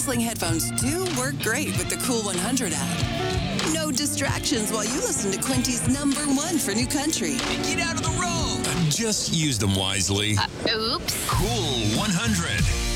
Wrestling headphones do work great with the Cool 100 app. No distractions while you listen to Quinty's #1 for new country. Get out of the road. Just use them wisely. Oops. Cool 100.